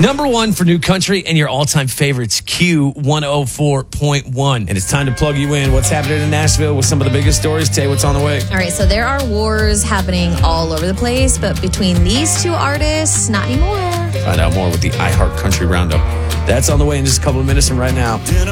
Number one for new country and your all-time favorites, Q104.1. And it's time to plug you in. What's happening in Nashville with some of the biggest stories? Tay, what's on the way? All right, so there are wars happening all over the place, but between these two artists, not anymore. Find out more with the iHeart Country Roundup. That's on the way in just a couple of minutes from right now.